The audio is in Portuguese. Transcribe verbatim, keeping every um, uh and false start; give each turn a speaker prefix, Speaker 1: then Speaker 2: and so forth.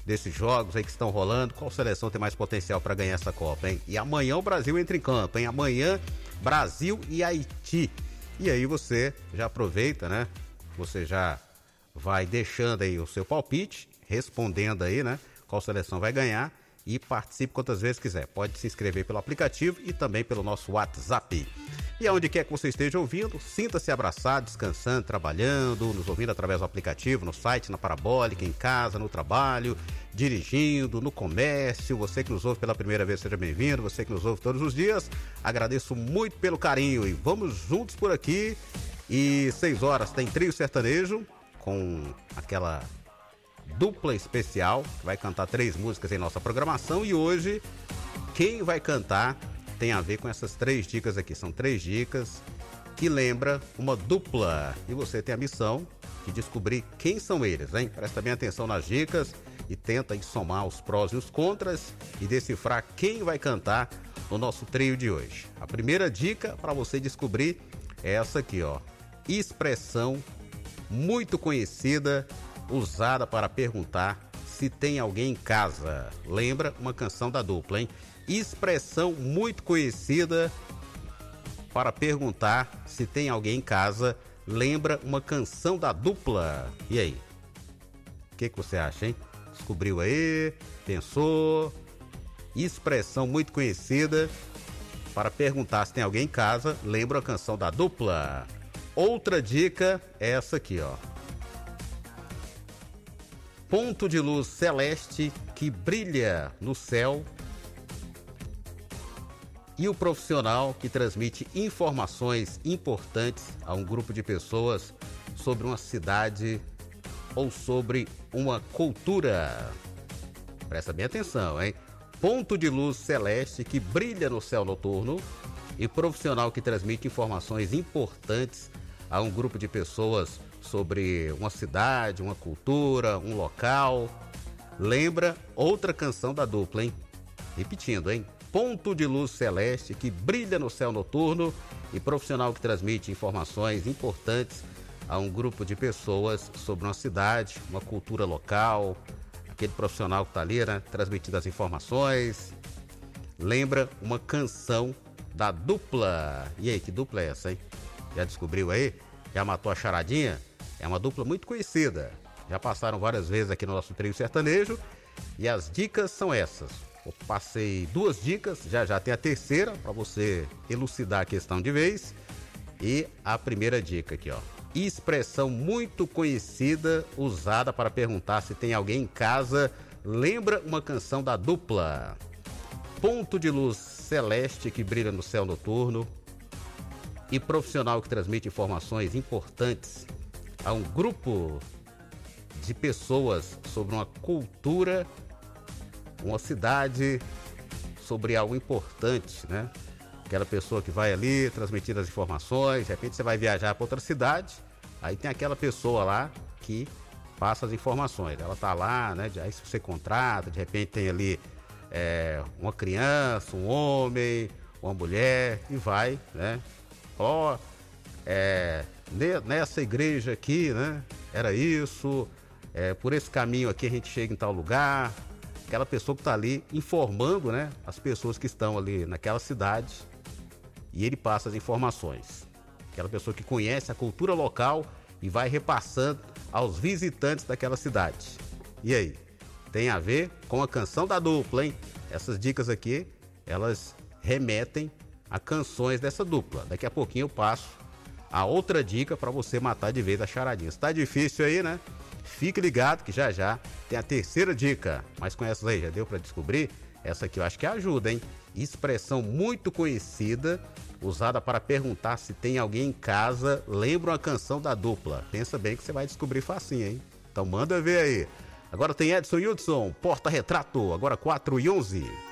Speaker 1: desses jogos aí que estão rolando, qual seleção tem mais potencial para ganhar essa Copa, hein? E amanhã o Brasil entra em campo, hein? Amanhã, Brasil e Haiti. E aí você já aproveita, né? Você já vai deixando aí o seu palpite, respondendo aí, né? Qual seleção vai ganhar e participe quantas vezes quiser. Pode se inscrever pelo aplicativo e também pelo nosso WhatsApp. E aonde quer que você esteja ouvindo, sinta-se abraçado, descansando, trabalhando, nos ouvindo através do aplicativo, no site, na Parabólica, em casa, no trabalho, dirigindo, no comércio. Você que nos ouve pela primeira vez, seja bem-vindo. Você que nos ouve todos os dias, agradeço muito pelo carinho e vamos juntos por aqui. E seis horas tem Trio Sertanejo com aquela dupla especial que vai cantar três músicas em nossa programação. E hoje, quem vai cantar tem a ver com essas três dicas aqui. São três dicas que lembra uma dupla. E você tem a missão de descobrir quem são eles, hein? Presta bem atenção nas dicas e tenta aí somar os prós e os contras e decifrar quem vai cantar no nosso trio de hoje. A primeira dica para você descobrir é essa aqui, ó. Expressão muito conhecida, usada para perguntar se tem alguém em casa. Lembra uma canção da dupla, hein? Expressão muito conhecida para perguntar se tem alguém em casa. Lembra uma canção da dupla. E aí? O que, que você acha, hein? Descobriu aí? Pensou? Expressão muito conhecida para perguntar se tem alguém em casa. Lembra a canção da dupla. Outra dica é essa aqui, ó. Ponto de luz celeste que brilha no céu e o profissional que transmite informações importantes a um grupo de pessoas sobre uma cidade ou sobre uma cultura. Presta bem atenção, hein? Ponto de luz celeste que brilha no céu noturno e profissional que transmite informações importantes a um grupo de pessoas sobre uma cidade, uma cultura, um local. Lembra outra canção da dupla, hein? Repetindo, hein? Ponto de luz celeste que brilha no céu noturno e profissional que transmite informações importantes a um grupo de pessoas sobre uma cidade, uma cultura local. Aquele profissional que está ali, né, transmitindo as informações. Lembra uma canção da dupla. E aí, que dupla é essa, hein? Já descobriu aí? Já matou a charadinha? É uma dupla muito conhecida. Já passaram várias vezes aqui no nosso trio sertanejo. E as dicas são essas. Eu passei duas dicas, já já tem a terceira para você elucidar a questão de vez. E a primeira dica aqui, ó. Expressão muito conhecida usada para perguntar se tem alguém em casa. Lembra uma canção da dupla. Ponto de luz celeste que brilha no céu noturno e profissional que transmite informações importantes a um grupo de pessoas sobre uma cultura, uma cidade, sobre algo importante, né? Aquela pessoa que vai ali transmitindo as informações, de repente você vai viajar para outra cidade, aí tem aquela pessoa lá que passa as informações. Ela tá lá, né? Aí se você contrata, de repente tem ali é, uma criança, um homem, uma mulher e vai, né? Ó, é, nessa igreja aqui, né? Era isso, é, por esse caminho aqui a gente chega em tal lugar. Aquela pessoa que está ali informando, né, as pessoas que estão ali naquela cidade e ele passa as informações. Aquela pessoa que conhece a cultura local e vai repassando aos visitantes daquela cidade. E aí? Tem a ver com a canção da dupla, hein? Essas dicas aqui, elas remetem a canções dessa dupla. Daqui a pouquinho eu passo a outra dica para você matar de vez a charadinha. Está difícil aí, né? Fique ligado que já já tem a terceira dica. Mas com essas aí, já deu para descobrir? Essa aqui eu acho que ajuda, hein? Expressão muito conhecida, usada para perguntar se tem alguém em casa. Lembra uma canção da dupla. Pensa bem que você vai descobrir facinho, hein? Então manda ver aí. Agora tem Edson Hudson, Porta Retrato, agora quatro e onze.